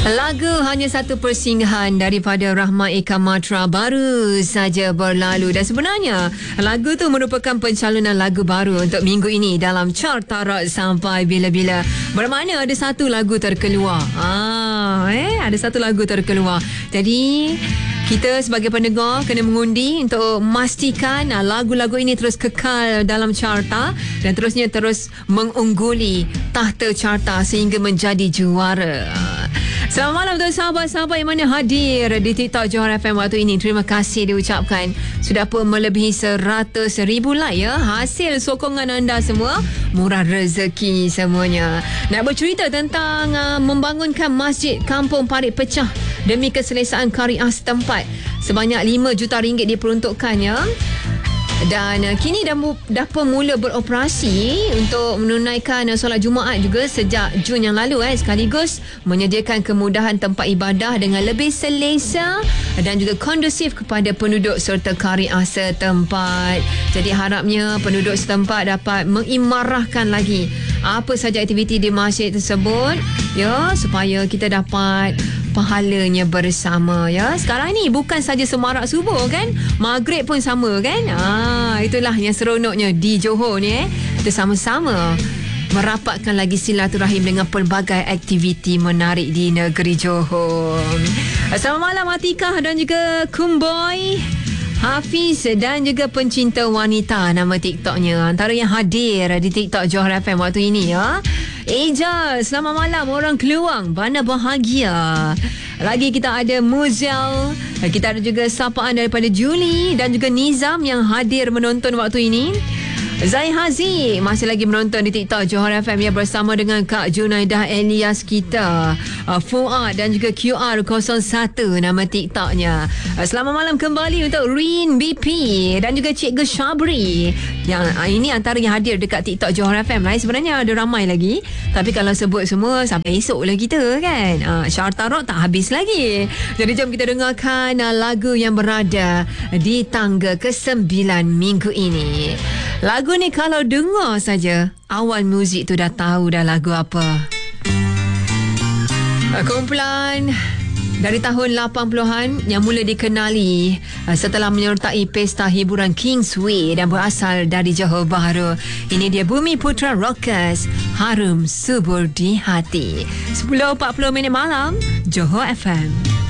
Lagu Hanya Satu Persinggahan daripada Rahmat Eka Matra baru saja berlalu, dan sebenarnya lagu tu merupakan pencalonan lagu baru untuk minggu ini dalam chart Tarot Sampai Bila-Bila. Bermakna ada satu lagu terkeluar. Ada satu lagu terkeluar. Jadi kita sebagai pendengar kena mengundi untuk memastikan lagu-lagu ini terus kekal dalam carta dan terus mengungguli tahta carta sehingga menjadi juara. Selamat malam untuk sahabat-sahabat yang mana hadir di TikTok Johor FM waktu ini. Terima kasih diucapkan. Sudah pun melebihi 100,000 like ya. Hasil sokongan anda semua, murah rezeki semuanya. Nak bercerita tentang membangunkan masjid Kampung Parit Pecah demi keselesaan Qariah setempat. Sebanyak 5 juta ringgit diperuntukkannya. Dan kini dah pun mula beroperasi untuk menunaikan solat Jumaat juga sejak Jun yang lalu sekaligus menyediakan kemudahan tempat ibadah dengan lebih selesa dan juga kondusif kepada penduduk serta qariah setempat. Jadi harapnya penduduk setempat dapat mengimarahkan lagi apa saja aktiviti di masjid tersebut ya, supaya kita dapat pahalanya bersama ya. Sekarang ni bukan saja semarak subuh kan, maghrib pun sama kan. Itulah yang seronoknya di Johor ni kita sama-sama merapatkan lagi silaturahim dengan pelbagai aktiviti menarik di negeri Johor. Selamat malam Atikah dan juga Kumboy, Hafiz dan juga pencinta wanita nama TikToknya, antara yang hadir di TikTok Johor FM waktu ini ya. Eja, selamat malam orang Keluang, Bana bahagia. Lagi kita ada Muzel, kita ada juga sapaan daripada Julie dan juga Nizam yang hadir menonton waktu ini. Zai Haziq masih lagi menonton di TikTok Johor FM ya, bersama dengan Kak Junaidah Elias kita, Fuad dan juga QR01 nama TikToknya. Selamat malam kembali untuk Rin BP dan juga Cikgu Syabri yang ini antara yang hadir dekat TikTok Johor FM lah. Sebenarnya ada ramai lagi, tapi kalau sebut semua sampai esok lah kita kan. Syarta Rock tak habis lagi. Jadi jom kita dengarkan lagu yang berada di tangga ke-9 minggu ini. Lagu ni kalau dengar saja awal muzik tu dah tahu dah lagu apa. Kumpulan dari tahun 80-an yang mula dikenali setelah menyertai pesta hiburan Kingsway dan berasal dari Johor Bahru. Ini dia Bumi Putra Rockers, Harum Subur di Hati. 10.40 malam, Johor FM.